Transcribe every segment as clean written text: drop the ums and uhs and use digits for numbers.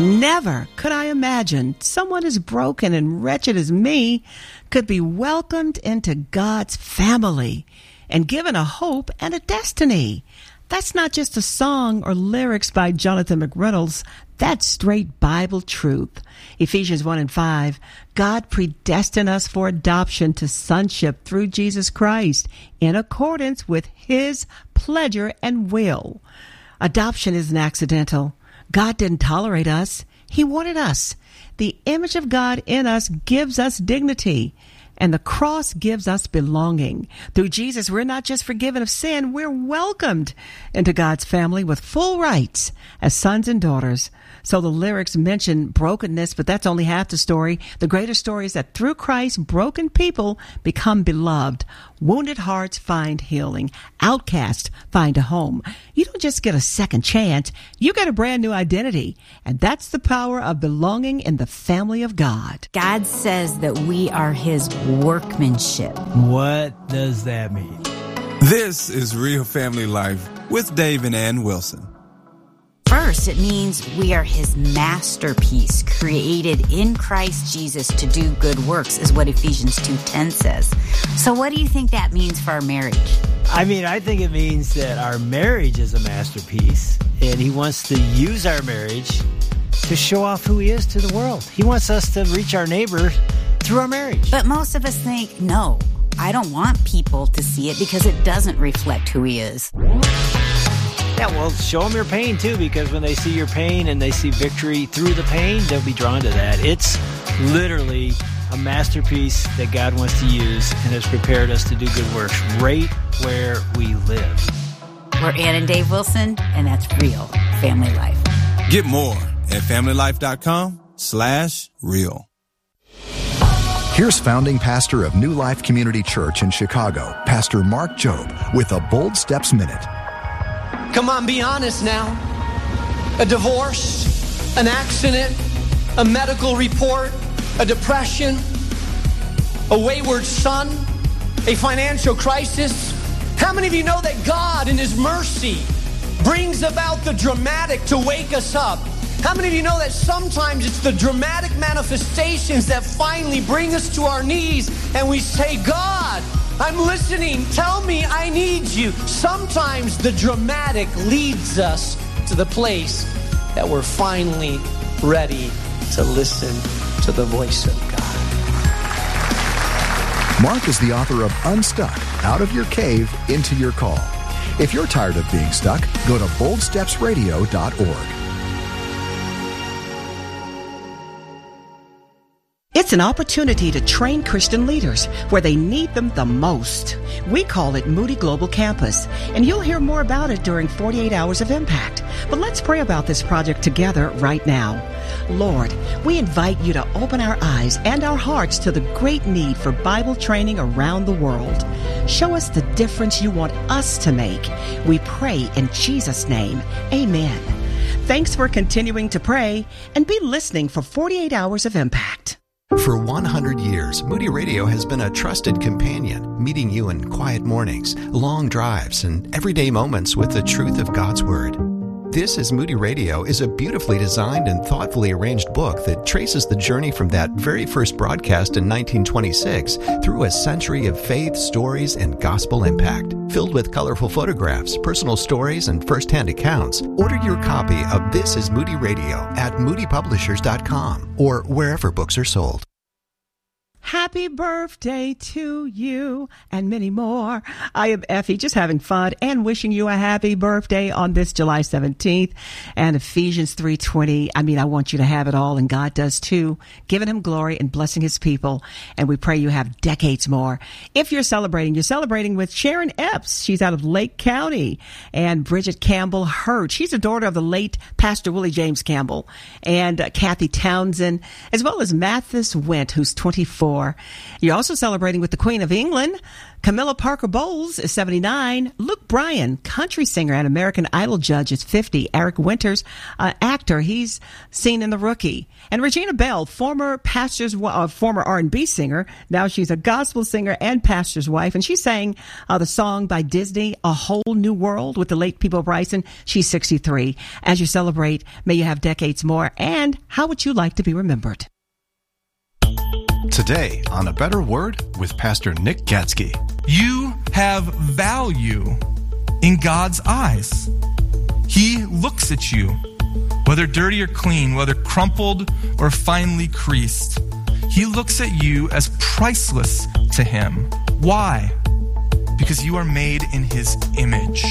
Never could I imagine someone as broken and wretched as me could be welcomed into God's family and given a hope and a destiny. That's not just a song or lyrics by Jonathan McReynolds. That's straight Bible truth. Ephesians 1:5, God predestined us for adoption to sonship through Jesus Christ in accordance with His pleasure and will. Adoption isn't accidental. God didn't tolerate us. He wanted us. The image of God in us gives us dignity, and the cross gives us belonging. Through Jesus, we're not just forgiven of sin, we're welcomed into God's family with full rights as sons and daughters. So the lyrics mention brokenness, but that's only half the story. The greater story is that through Christ, broken people become beloved. Wounded hearts find healing. Outcasts find a home. You don't just get a second chance. You get a brand new identity. And that's the power of belonging in the family of God. God says that we are His workmanship. What does that mean? This is Real Family Life with Dave and Ann Wilson. First, it means we are His masterpiece, created in Christ Jesus to do good works, is what Ephesians 2:10 says. So what do you think that means for our marriage? I think it means that our marriage is a masterpiece, and He wants to use our marriage to show off who He is to the world. He wants us to reach our neighbor through our marriage. But most of us think, no, I don't want people to see it because it doesn't reflect who He is. Yeah, well, show them your pain, too, because when they see your pain and they see victory through the pain, they'll be drawn to that. It's literally a masterpiece that God wants to use and has prepared us to do good works right where we live. We're Ann and Dave Wilson, and that's Real Family Life. Get more at familylife.com/real. Here's founding pastor of New Life Community Church in Chicago, Pastor Mark Jobe, with a Bold Steps Minute. Come on, be honest now. A divorce, an accident, a medical report, a depression, a wayward son, a financial crisis. How many of you know that God in His mercy brings about the dramatic to wake us up? How many of you know that sometimes it's the dramatic manifestations that finally bring us to our knees and we say, God, I'm listening. Tell me I need you. Sometimes the dramatic leads us to the place that we're finally ready to listen to the voice of God. Mark is the author of Unstuck, Out of Your Cave, Into Your Call. If you're tired of being stuck, go to boldstepsradio.org. It's an opportunity to train Christian leaders where they need them the most. We call it Moody Global Campus, and you'll hear more about it during 48 Hours of Impact. But let's pray about this project together right now. Lord, we invite you to open our eyes and our hearts to the great need for Bible training around the world. Show us the difference you want us to make. We pray in Jesus' name. Amen. Thanks for continuing to pray and be listening for 48 Hours of Impact. For 100 years, Moody Radio has been a trusted companion, meeting you in quiet mornings, long drives, and everyday moments with the truth of God's Word. This is Moody Radio is a beautifully designed and thoughtfully arranged book that traces the journey from that very first broadcast in 1926 through a century of faith, stories, and gospel impact. Filled with colorful photographs, personal stories, and first-hand accounts, order your copy of This is Moody Radio at moodypublishers.com or wherever books are sold. Happy birthday to you and many more. I am Effie, just having fun and wishing you a happy birthday on this July 17th. And Ephesians 3:20, I want you to have it all, and God does too, giving Him glory and blessing His people. And we pray you have decades more. If you're celebrating with Sharon Epps. She's out of Lake County. And Bridget Campbell Hurt. She's a daughter of the late Pastor Willie James Campbell. And Kathy Townsend, as well as Mathis Went, who's 24. 64. You're also celebrating with the Queen of England. Camilla Parker Bowles is 79. Luke Bryan, country singer and American Idol judge, is 50. Eric Winters, actor, he's seen in The Rookie. And Regina Bell, former R&B singer. Now she's a gospel singer and pastor's wife. And she sang the song by Disney, A Whole New World, with the late Peabo Bryson. She's 63. As you celebrate, may you have decades more. And how would you like to be remembered? Today on A Better Word with Pastor Nick Gatsky. You have value in God's eyes. He looks at you, whether dirty or clean, whether crumpled or finely creased. He looks at you as priceless to him. Why? Because you are made in his image.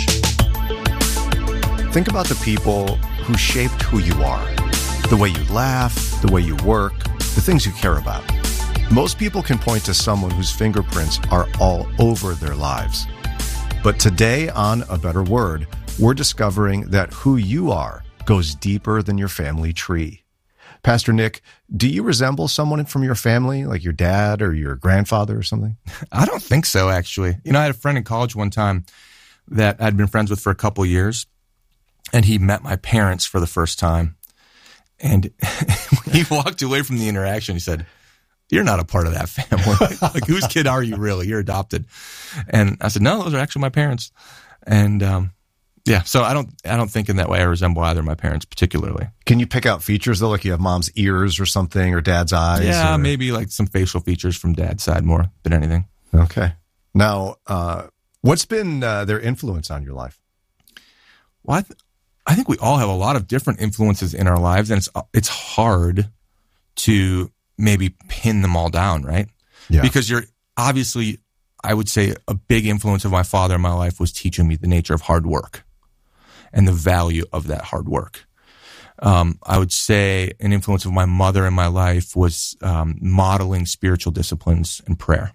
Think about the people who shaped who you are. The way you laugh, the way you work, the things you care about. Most people can point to someone whose fingerprints are all over their lives. But today on A Better Word, we're discovering that who you are goes deeper than your family tree. Pastor Nick, do you resemble someone from your family, like your dad or your grandfather or something? I don't think so, actually. You know, I had a friend in college one time that I'd been friends with for a couple of years, and he met my parents for the first time. And he walked away from the interaction. He said, "You're not a part of that family. Like, whose kid are you really? You're adopted." And I said, "No, those are actually my parents." And yeah, so I don't think in that way I resemble either of my parents particularly. Can you pick out features though, like you have mom's ears or something, or dad's eyes? Yeah, maybe like some facial features from dad's side more than anything. Okay. Now, what's been their influence on your life? Well, I think we all have a lot of different influences in our lives, and it's hard to maybe pin them all down, right? Yeah. Because you're obviously, I would say a big influence of my father in my life was teaching me the nature of hard work and the value of that hard work. I would say an influence of my mother in my life was modeling spiritual disciplines and prayer.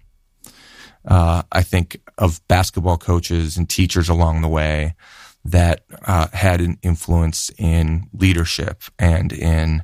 I think of basketball coaches and teachers along the way that had an influence in leadership and in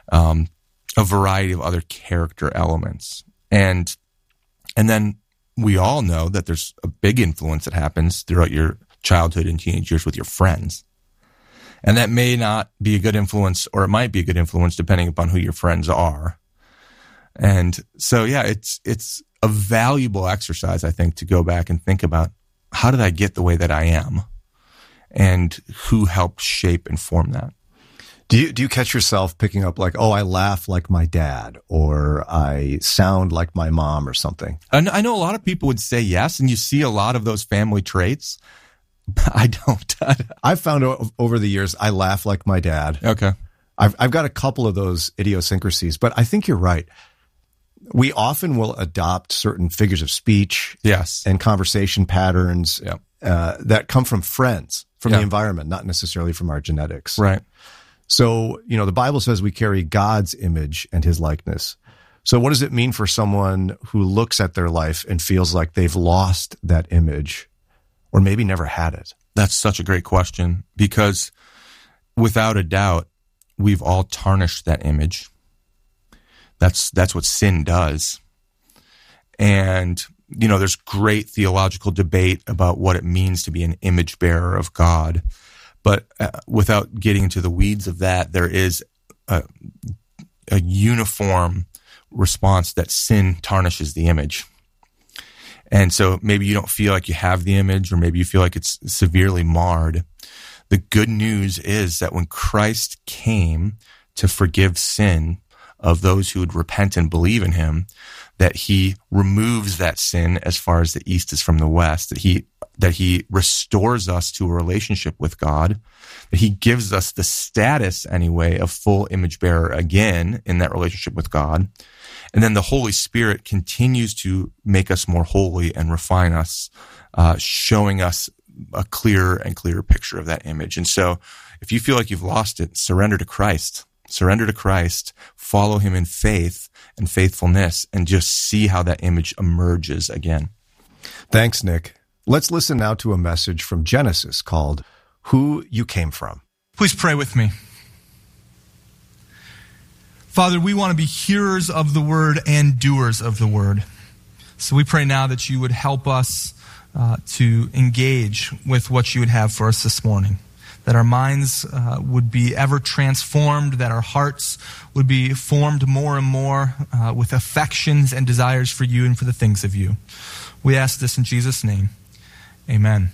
a variety of other character elements. And then we all know that there's a big influence that happens throughout your childhood and teenage years with your friends. And that may not be a good influence, or it might be a good influence depending upon who your friends are. And so, yeah, it's a valuable exercise, I think, to go back and think about, how did I get the way that I am? And who helped shape and form that? Do you catch yourself picking up like, oh, I laugh like my dad, or I sound like my mom or something? I know a lot of people would say yes, and you see a lot of those family traits. I don't. I've found over the years, I laugh like my dad. Okay. I've got a couple of those idiosyncrasies, but I think you're right. We often will adopt certain figures of speech, yes, and conversation patterns, yeah, that come from friends, from yeah, the environment, not necessarily from our genetics. Right. So, you know, the Bible says we carry God's image and his likeness. So what does it mean for someone who looks at their life and feels like they've lost that image, or maybe never had it? That's such a great question, because without a doubt, we've all tarnished that image. That's what sin does. And, you know, there's great theological debate about what it means to be an image bearer of God. But without getting into the weeds of that, there is a uniform response that sin tarnishes the image. And so maybe you don't feel like you have the image, or maybe you feel like it's severely marred. The good news is that when Christ came to forgive sin of those who would repent and believe in him, that he removes that sin as far as the east is from the west, that he restores us to a relationship with God, that he gives us the status anyway of full image bearer again in that relationship with God. And then the Holy Spirit continues to make us more holy and refine us, showing us a clearer and clearer picture of that image. And so if you feel like you've lost it, surrender to Christ. Surrender to Christ, follow him in faith and faithfulness, and just see how that image emerges again. Thanks, Nick. Let's listen now to a message from Genesis called Who You Came From. Please pray with me. Father, we want to be hearers of the word and doers of the word. So we pray now that you would help us to engage with what you would have for us this morning. That our minds would be ever transformed, that our hearts would be formed more and more with affections and desires for you and for the things of you. We ask this in Jesus' name. Amen.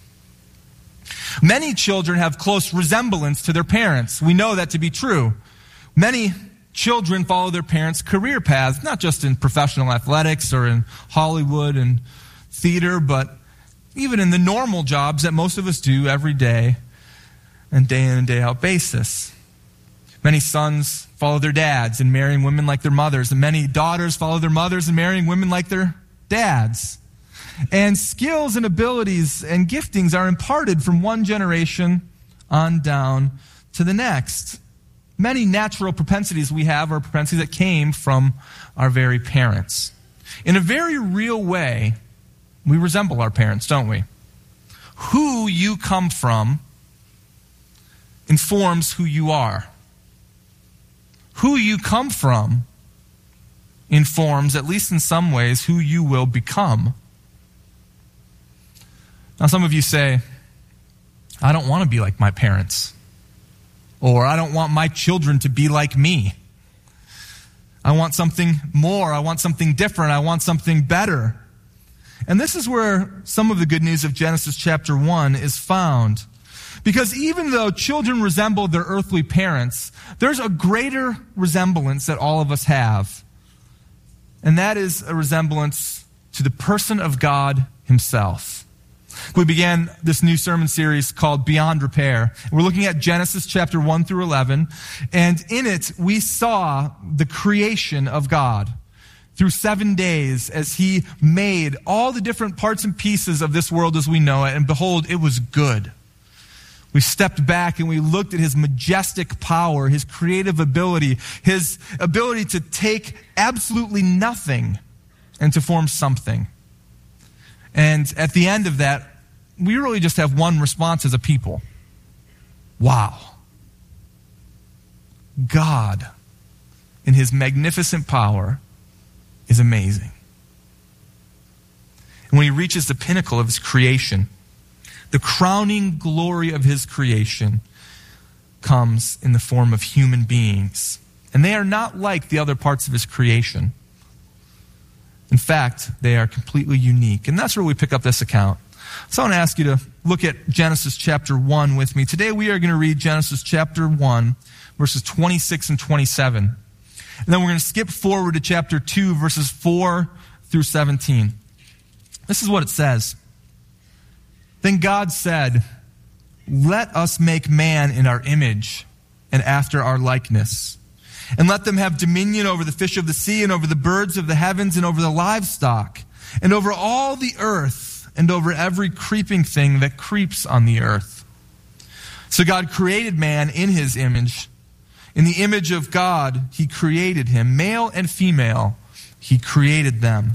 Many children have close resemblance to their parents. We know that to be true. Many children follow their parents' career paths, not just in professional athletics or in Hollywood and theater, but even in the normal jobs that most of us do every day and day in and day out basis. Many sons follow their dads in marrying women like their mothers, and many daughters follow their mothers in marrying women like their dads. And skills and abilities and giftings are imparted from one generation on down to the next. Many natural propensities we have are propensities that came from our very parents. In a very real way, we resemble our parents, don't we? Who you come from informs who you are. Who you come from informs, at least in some ways, who you will become. Now, some of you say, I don't want to be like my parents. Or I don't want my children to be like me. I want something more. I want something different. I want something better. And this is where some of the good news of Genesis chapter 1 is found. Because even though children resemble their earthly parents, there's a greater resemblance that all of us have. And that is a resemblance to the person of God himself. We began this new sermon series called Beyond Repair. We're looking at Genesis chapter 1 through 11. And in it, we saw the creation of God through 7 days as he made all the different parts and pieces of this world as we know it. And behold, it was good. We stepped back and we looked at his majestic power, his creative ability, his ability to take absolutely nothing and to form something. And at the end of that, we really just have one response as a people. Wow. God, in his magnificent power, is amazing. And when he reaches the pinnacle of his creation, the crowning glory of his creation comes in the form of human beings. And they are not like the other parts of his creation. In fact, they are completely unique. And that's where we pick up this account. So I want to ask you to look at Genesis chapter 1 with me. Today we are going to read Genesis chapter 1, verses 26 and 27. And then we're going to skip forward to chapter 2, verses 4 through 17. This is what it says. Then God said, "Let us make man in our image and after our likeness. And let them have dominion over the fish of the sea and over the birds of the heavens and over the livestock and over all the earth and over every creeping thing that creeps on the earth." So God created man in his image. In the image of God, he created him. Male and female, he created them.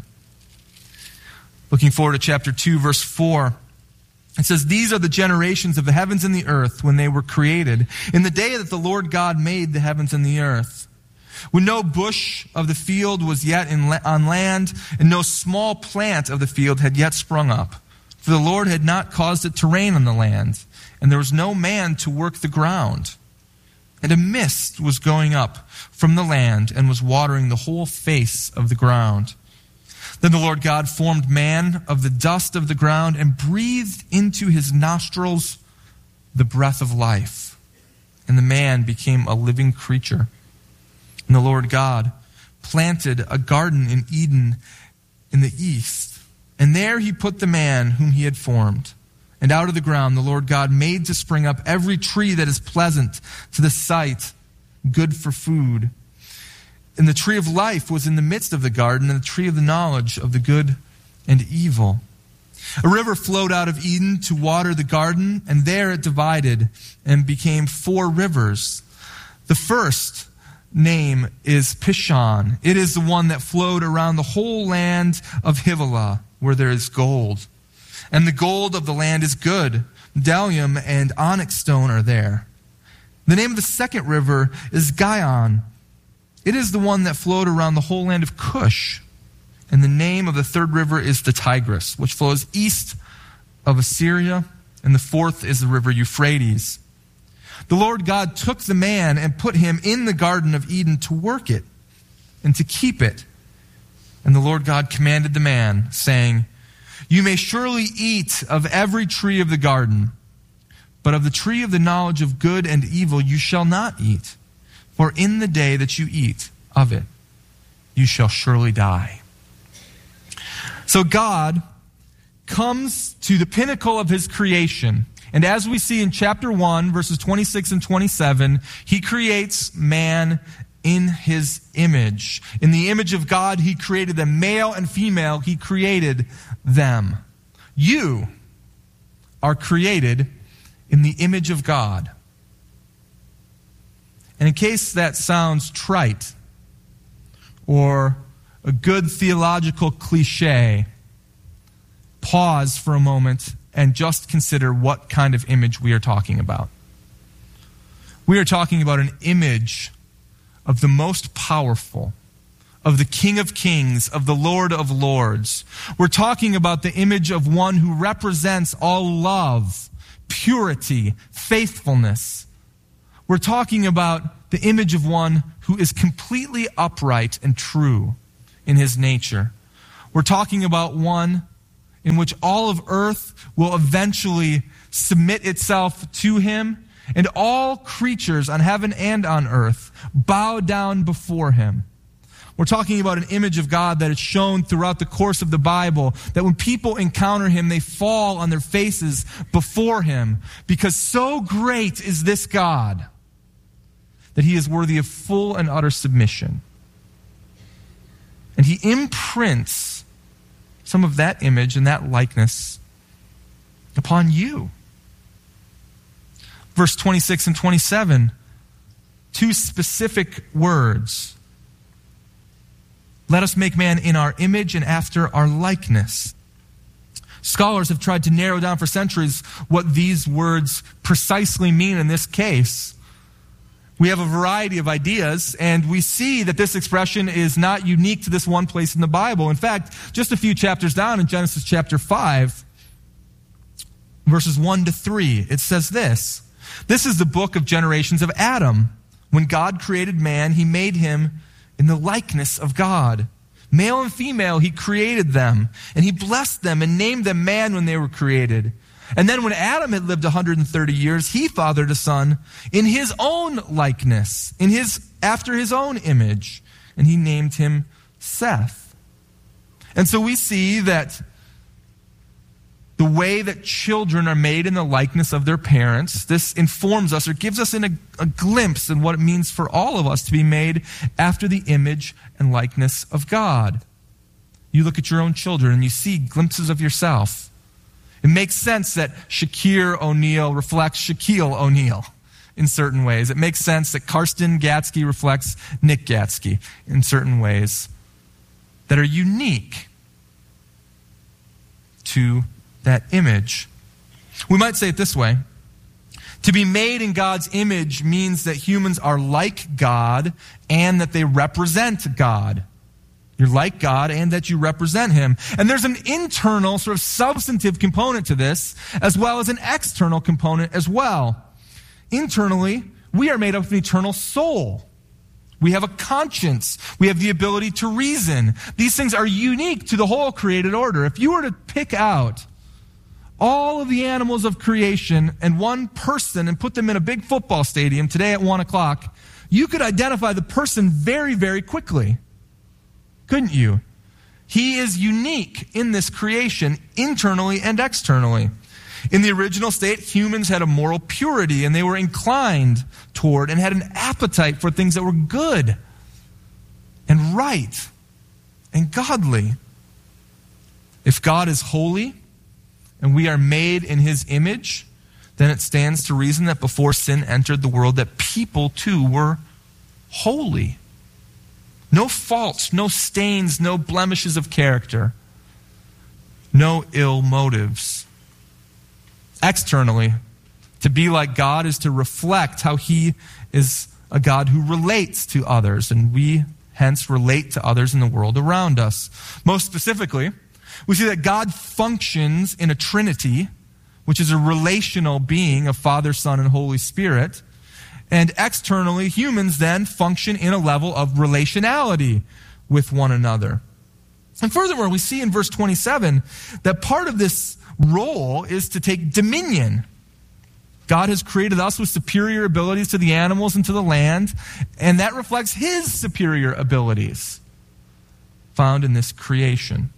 Looking forward to chapter 2, verse 4. It says, "These are the generations of the heavens and the earth when they were created, in the day that the Lord God made the heavens and the earth. When no bush of the field was yet on land, and no small plant of the field had yet sprung up. For the Lord had not caused it to rain on the land, and there was no man to work the ground. And a mist was going up from the land and was watering the whole face of the ground. Then the Lord God formed man of the dust of the ground and breathed into his nostrils the breath of life. And the man became a living creature. And the Lord God planted a garden in Eden in the east. And there he put the man whom he had formed. And out of the ground the Lord God made to spring up every tree that is pleasant to the sight, good for food. And the tree of life was in the midst of the garden, and the tree of the knowledge of the good and evil. A river flowed out of Eden to water the garden, and there it divided and became 4 rivers. The first name is Pishon. It is the one that flowed around the whole land of Havilah, where there is gold. And the gold of the land is good. Bdellium and onyx stone are there. The name of the second river is Gihon. It is the one that flowed around the whole land of Cush. And the name of the third river is the Tigris, which flows east of Assyria. And the fourth is the river Euphrates. The Lord God took the man and put him in the Garden of Eden to work it and to keep it. And the Lord God commanded the man, saying, "You may surely eat of every tree of the garden, but of the tree of the knowledge of good and evil you shall not eat. For in the day that you eat of it, you shall surely die." So God comes to the pinnacle of his creation. And as we see in chapter 1, verses 26 and 27, he creates man in his image. In the image of God, he created them. Male and female, he created them. You are created in the image of God. And in case that sounds trite or a good theological cliche, pause for a moment and just consider what kind of image we are talking about. We are talking about an image of the most powerful, of the King of Kings, of the Lord of Lords. We're talking about the image of one who represents all love, purity, faithfulness. We're talking about the image of one who is completely upright and true in his nature. We're talking about one in which all of earth will eventually submit itself to him, and all creatures on heaven and on earth bow down before him. We're talking about an image of God that is shown throughout the course of the Bible, that when people encounter him, they fall on their faces before him, because so great is this God that he is worthy of full and utter submission. And he imprints some of that image and that likeness upon you. Verse 26 and 27, two specific words. Let us make man in our image and after our likeness. Scholars have tried to narrow down for centuries what these words precisely mean in this case. We have a variety of ideas, and we see that this expression is not unique to this one place in the Bible. In fact, just a few chapters down in Genesis chapter 5, verses 1 to 3, it says this. This is the book of generations of Adam. When God created man, he made him in the likeness of God. Male and female, he created them, and he blessed them and named them man when they were created. And then when Adam had lived 130 years, he fathered a son in his own likeness, after his own image, and he named him Seth. And so we see that the way that children are made in the likeness of their parents, this informs us or gives us a glimpse in what it means for all of us to be made after the image and likeness of God. You look at your own children and you see glimpses of yourself. It makes sense that Shakir O'Neal reflects Shaquille O'Neal in certain ways. It makes sense that Karsten Gatsky reflects Nick Gatsky in certain ways that are unique to that image. We might say it this way. To be made in God's image means that humans are like God and that they represent God. You're like God and that you represent him. And there's an internal sort of substantive component to this, as well as an external component as well. Internally, we are made up of an eternal soul. We have a conscience. We have the ability to reason. These things are unique to the whole created order. If you were to pick out all of the animals of creation and one person and put them in a big football stadium today at 1 o'clock, you could identify the person very, very quickly. Couldn't you? He is unique in this creation, internally and externally. In the original state, humans had a moral purity, and they were inclined toward and had an appetite for things that were good and right and godly. If God is holy and we are made in his image, then it stands to reason that before sin entered the world, that people too were holy. No faults, no stains, no blemishes of character, no ill motives. Externally, to be like God is to reflect how he is a God who relates to others, and we hence relate to others in the world around us. Most specifically, we see that God functions in a Trinity, which is a relational being of Father, Son, and Holy Spirit. And externally, humans then function in a level of relationality with one another. And furthermore, we see in verse 27 that part of this role is to take dominion. God has created us with superior abilities to the animals and to the land, and that reflects his superior abilities found in this creation.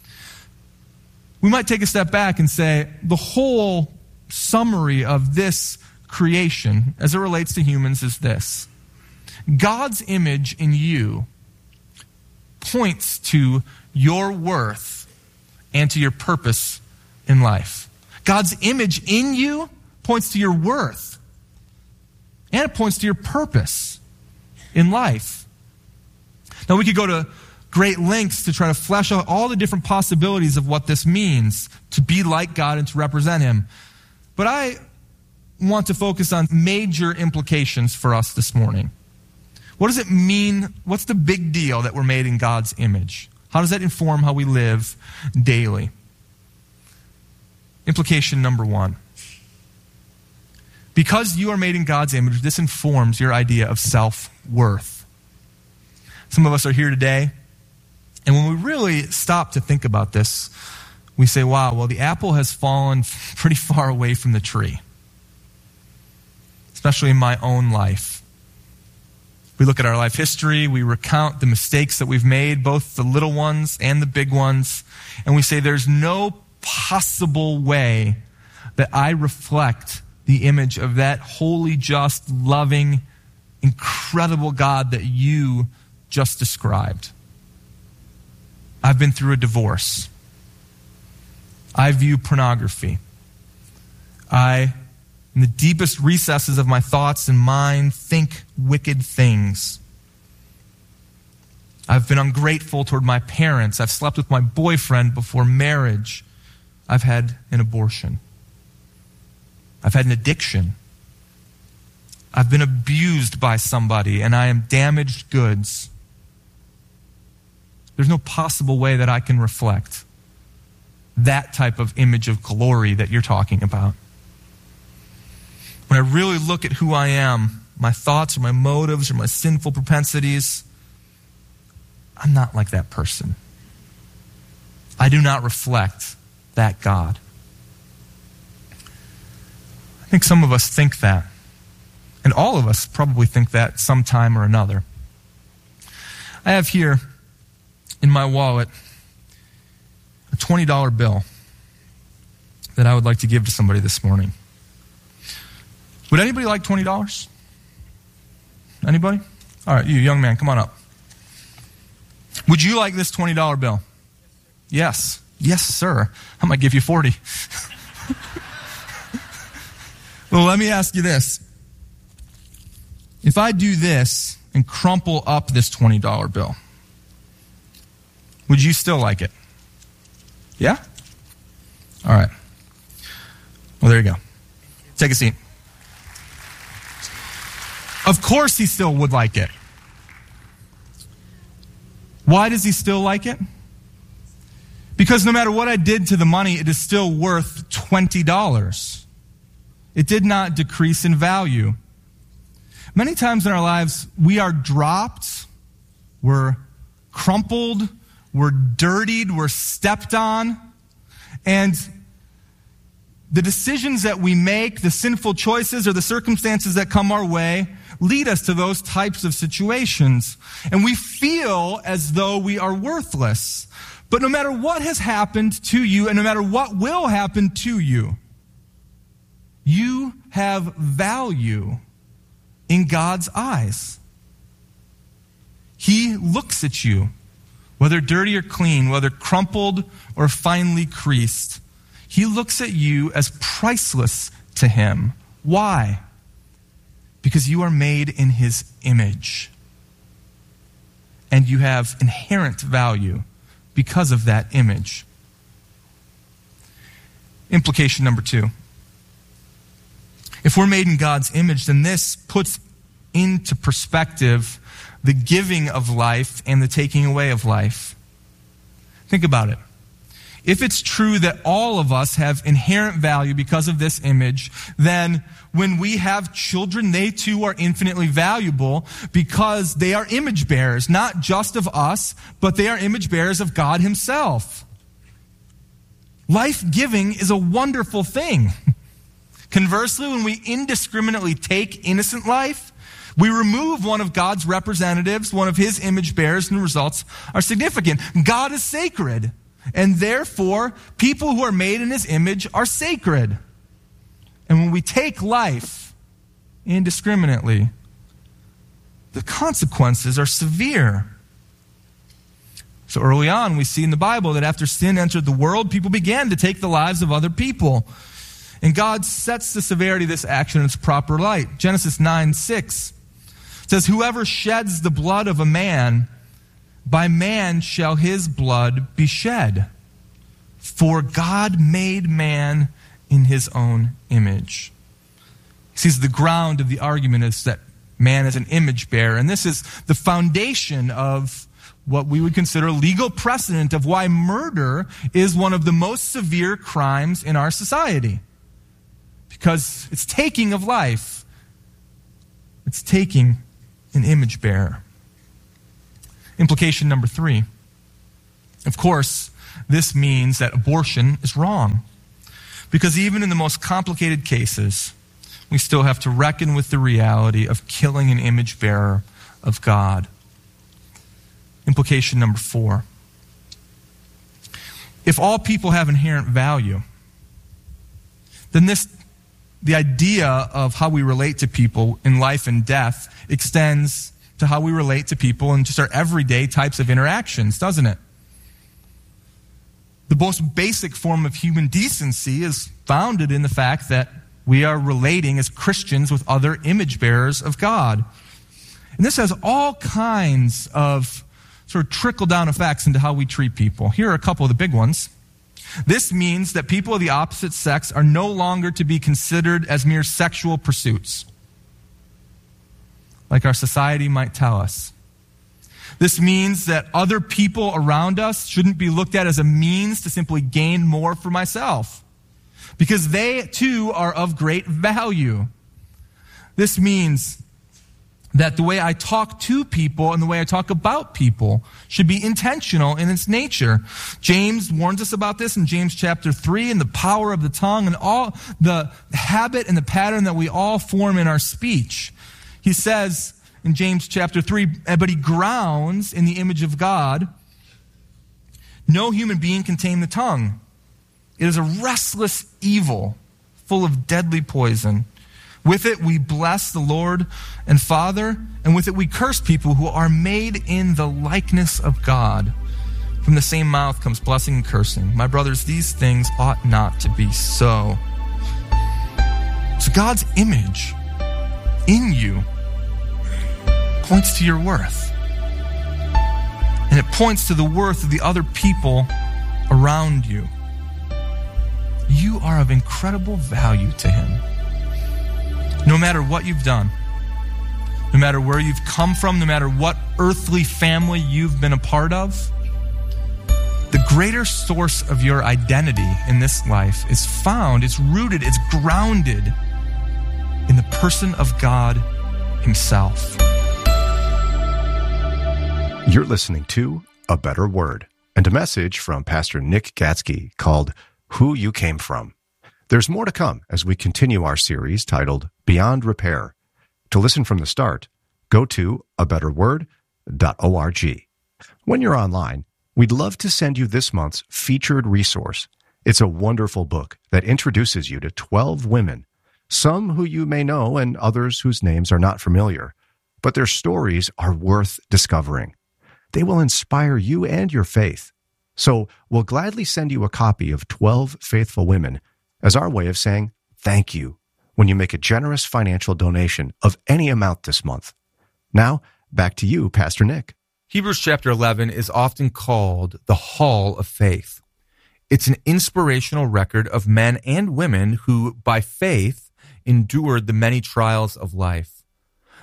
We might take a step back and say the whole summary of this creation as it relates to humans is this: God's image in you points to your worth and to your purpose in life. God's image in you points to your worth, and it points to your purpose in life. Now, we could go to great lengths to try to flesh out all the different possibilities of what this means to be like God and to represent him. But I want to focus on major implications for us this morning. What does it mean? What's the big deal that we're made in God's image? How does that inform how we live daily? Implication number one. Because you are made in God's image, this informs your idea of self-worth. Some of us are here today, and when we really stop to think about this, we say, wow, well, the apple has fallen pretty far away from the tree, especially in my own life. We look at our life history, we recount the mistakes that we've made, both the little ones and the big ones, and we say there's no possible way that I reflect the image of that holy, just, loving, incredible God that you just described. I've been through a divorce. I view pornography. In the deepest recesses of my thoughts and mind, think wicked things. I've been ungrateful toward my parents. I've slept with my boyfriend before marriage. I've had an abortion. I've had an addiction. I've been abused by somebody, and I am damaged goods. There's no possible way that I can reflect that type of image of glory that you're talking about. When I really look at who I am, my thoughts or my motives or my sinful propensities, I'm not like that person. I do not reflect that God. I think some of us think that. And all of us probably think that sometime or another. I have here in my wallet a $20 bill that I would like to give to somebody this morning. Would anybody like $20? Anybody? All right, you young man, come on up. Would you like this $20 bill? Yes. Yes, sir. I might give you 40. Well, let me ask you this. If I do this and crumple up this $20 bill, would you still like it? Yeah? All right. Well, there you go. Take a seat. Of course he still would like it. Why does he still like it? Because no matter what I did to the money, it is still worth $20. It did not decrease in value. Many times in our lives, we are dropped, we're crumpled, we're dirtied, we're stepped on, and the decisions that we make, the sinful choices or the circumstances that come our way lead us to those types of situations. And we feel as though we are worthless. But no matter what has happened to you and no matter what will happen to you, you have value in God's eyes. He looks at you, whether dirty or clean, whether crumpled or finely creased. He looks at you as priceless to him. Why? Because you are made in his image. And you have inherent value because of that image. Implication number 2. If we're made in God's image, then this puts into perspective the giving of life and the taking away of life. Think about it. If it's true that all of us have inherent value because of this image, then when we have children, they too are infinitely valuable because they are image bearers, not just of us, but they are image bearers of God himself. Life-giving is a wonderful thing. Conversely, when we indiscriminately take innocent life, we remove one of God's representatives, one of his image bearers, and the results are significant. God is sacred. And therefore, people who are made in his image are sacred. And when we take life indiscriminately, the consequences are severe. So early on, we see in the Bible that after sin entered the world, people began to take the lives of other people. And God sets the severity of this action in its proper light. Genesis 9:6 says, "Whoever sheds the blood of a man, by man shall his blood be shed. For God made man in his own image." He sees the ground of the argument is that man is an image bearer. And this is the foundation of what we would consider legal precedent of why murder is one of the most severe crimes in our society. Because it's taking of life. It's taking an image bearer. Implication number 3. Of course, this means that abortion is wrong. Because even in the most complicated cases, we still have to reckon with the reality of killing an image bearer of God. Implication number 4. If all people have inherent value, then the idea of how we relate to people in life and death extends to how we relate to people in just our everyday types of interactions, doesn't it? The most basic form of human decency is founded in the fact that we are relating as Christians with other image bearers of God. And this has all kinds of sort of trickle-down effects into how we treat people. Here are a couple of the big ones. This means that people of the opposite sex are no longer to be considered as mere sexual pursuits, like our society might tell us. This means that other people around us shouldn't be looked at as a means to simply gain more for myself, because they too are of great value. This means that the way I talk to people and the way I talk about people should be intentional in its nature. James warns us about this in James chapter 3, and the power of the tongue and all the habit and the pattern that we all form in our speech. He says in James chapter 3, "But he grounds in the image of God. No human being can tame the tongue. It is a restless evil, full of deadly poison. With it we bless the Lord and Father, and with it we curse people who are made in the likeness of God. From the same mouth comes blessing and cursing. My brothers, these things ought not to be so." So God's image in you points to your worth. And it points to the worth of the other people around you. You are of incredible value to him. No matter what you've done, no matter where you've come from, no matter what earthly family you've been a part of, the greater source of your identity in this life is found, it's rooted, it's grounded in the person of God himself. You're listening to A Better Word and a message from Pastor Nick Gatsky called Who You Came From. There's more to come as we continue our series titled Beyond Repair. To listen from the start, go to abetterword.org. When you're online, we'd love to send you this month's featured resource. It's a wonderful book that introduces you to 12 women, some who you may know and others whose names are not familiar, but their stories are worth discovering. They will inspire you and your faith. So we'll gladly send you a copy of 12 Faithful Women as our way of saying thank you when you make a generous financial donation of any amount this month. Now, back to you, Pastor Nick. Hebrews chapter 11 is often called the Hall of Faith. It's an inspirational record of men and women who, by faith, endured the many trials of life.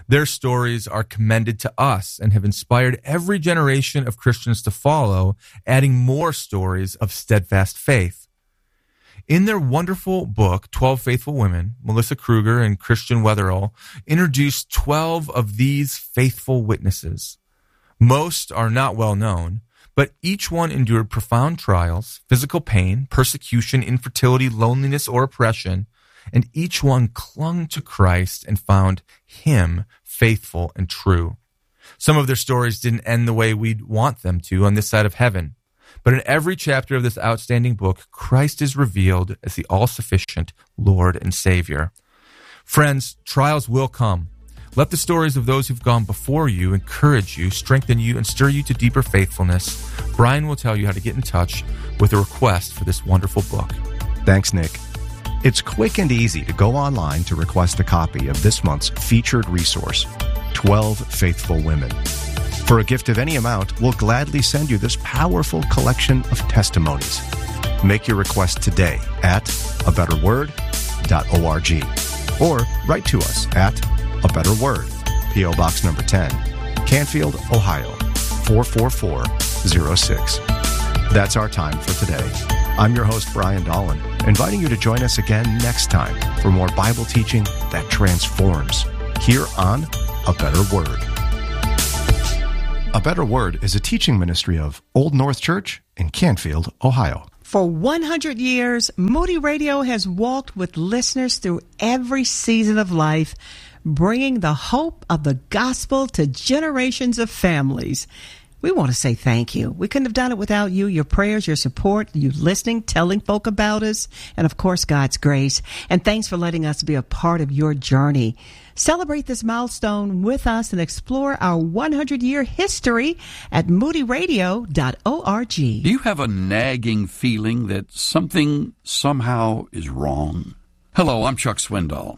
Their stories are commended to us and have inspired every generation of Christians to follow, adding more stories of steadfast faith. In their wonderful book, 12 Faithful Women, Melissa Kruger and Christian Wetherell introduced 12 of these faithful witnesses. Most are not well known, but each one endured profound trials, physical pain, persecution, infertility, loneliness, or oppression, and each one clung to Christ and found Him faithful and true. Some of their stories didn't end the way we'd want them to on this side of heaven, but in every chapter of this outstanding book, Christ is revealed as the all-sufficient Lord and Savior. Friends, trials will come. Let the stories of those who've gone before you encourage you, strengthen you, and stir you to deeper faithfulness. Brian will tell you how to get in touch with a request for this wonderful book. Thanks, Nick. It's quick and easy to go online to request a copy of this month's featured resource, 12 Faithful Women. For a gift of any amount, we'll gladly send you this powerful collection of testimonies. Make your request today at abetterword.org or write to us at A Better Word, P.O. Box number 10, Canfield, Ohio, 44406. That's our time for today. I'm your host, Brian Dolan, inviting you to join us again next time for more Bible teaching that transforms here on A Better Word. A Better Word is a teaching ministry of Old North Church in Canfield, Ohio. For 100 years, Moody Radio has walked with listeners through every season of life, bringing the hope of the gospel to generations of families. We want to say thank you. We couldn't have done it without you, your prayers, your support, you listening, telling folk about us, and of course, God's grace. And thanks for letting us be a part of your journey. Celebrate this milestone with us and explore our 100-year history at moodyradio.org. Do you have a nagging feeling that something somehow is wrong? Hello, I'm Chuck Swindoll.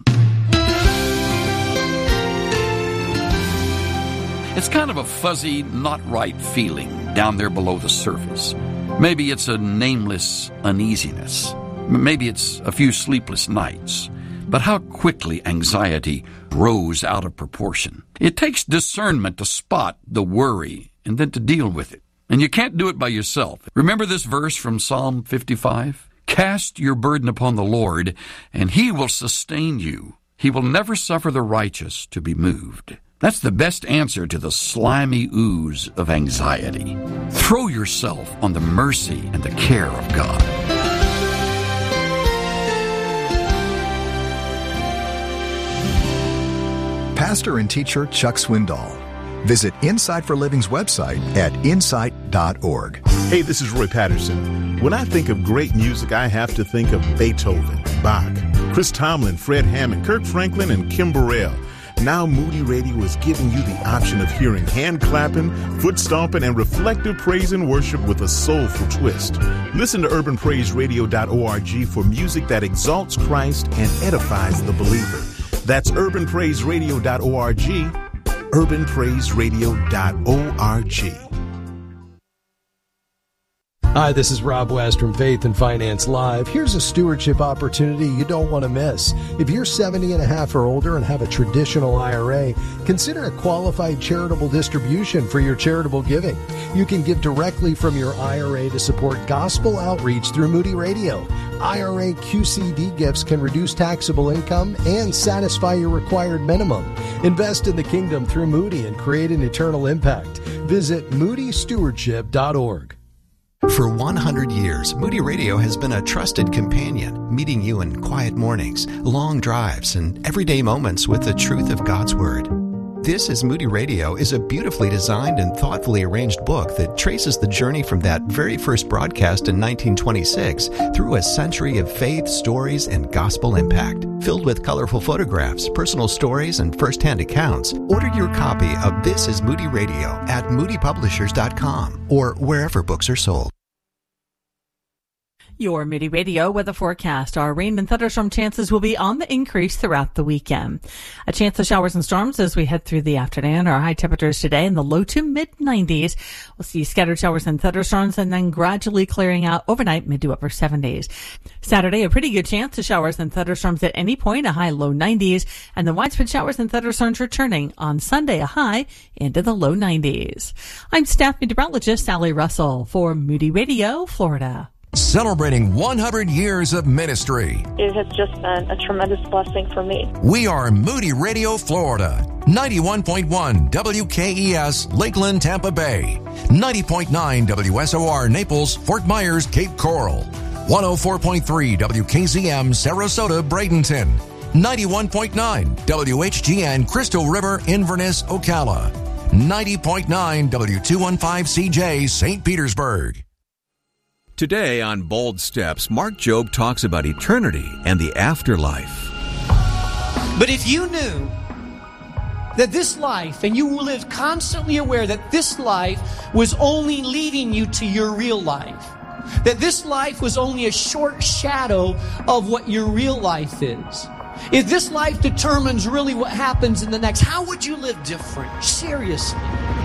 It's kind of a fuzzy, not right feeling down there below the surface. Maybe it's a nameless uneasiness. Maybe it's a few sleepless nights. But how quickly anxiety grows out of proportion. It takes discernment to spot the worry and then to deal with it. And you can't do it by yourself. Remember this verse from Psalm 55? Cast your burden upon the Lord, and He will sustain you. He will never suffer the righteous to be moved. That's the best answer to the slimy ooze of anxiety. Throw yourself on the mercy and the care of God. Pastor and teacher Chuck Swindoll. Visit Insight for Living's website at insight.org. Hey, this is Roy Patterson. When I think of great music, I have to think of Beethoven, Bach, Chris Tomlin, Fred Hammond, Kirk Franklin, and Kim Burrell. Now Moody Radio is giving you the option of hearing hand clapping, foot stomping, and reflective praise and worship with a soulful twist. Listen to urbanpraiseradio.org for music that exalts Christ and edifies the believer. That's urbanpraiseradio.org, urbanpraiseradio.org. Hi, this is Rob West from Faith and Finance Live. Here's a stewardship opportunity you don't want to miss. If you're 70 and a half or older and have a traditional IRA, consider a qualified charitable distribution for your charitable giving. You can give directly from your IRA to support gospel outreach through Moody Radio. IRA QCD gifts can reduce taxable income and satisfy your required minimum. Invest in the kingdom through Moody and create an eternal impact. Visit moodystewardship.org. For 100 years, Moody Radio has been a trusted companion, meeting you in quiet mornings, long drives, and everyday moments with the truth of God's Word. This is Moody Radio is a beautifully designed and thoughtfully arranged book that traces the journey from that very first broadcast in 1926 through a century of faith, stories, and gospel impact. Filled with colorful photographs, personal stories, and first-hand accounts, order your copy of This is Moody Radio at moodypublishers.com or wherever books are sold. Your Moody Radio weather forecast. Our rain and thunderstorm chances will be on the increase throughout the weekend. A chance of showers and storms as we head through the afternoon. Our high temperatures today in the low to mid 90s. We'll see scattered showers and thunderstorms and then gradually clearing out overnight, mid to upper 70s. Saturday, a pretty good chance of showers and thunderstorms at any point, a high low 90s. And the widespread showers and thunderstorms returning on Sunday, a high into the low 90s. I'm staff meteorologist Sally Russell for Moody Radio, Florida. Celebrating 100 years of ministry. It has just been a tremendous blessing for me. We are Moody Radio, Florida. 91.1 WKES, Lakeland, Tampa Bay. 90.9 WSOR, Naples, Fort Myers, Cape Coral. 104.3 WKZM, Sarasota, Bradenton. 91.9 WHGN, Crystal River, Inverness, Ocala. 90.9 W215CJ, St. Petersburg. Today on Bold Steps, Mark Jobe talks about eternity and the afterlife. But if you knew that this life, and you lived constantly aware that this life was only leading you to your real life, that this life was only a short shadow of what your real life is, if this life determines really what happens in the next, how would you live different? Seriously.